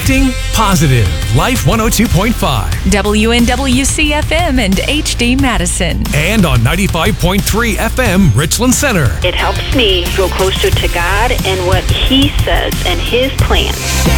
Connecting positive. Life 102.5. WNWC-FM and HD Madison. And on 95.3 FM, Richland Center. It helps me grow closer to God and what He says and His plans.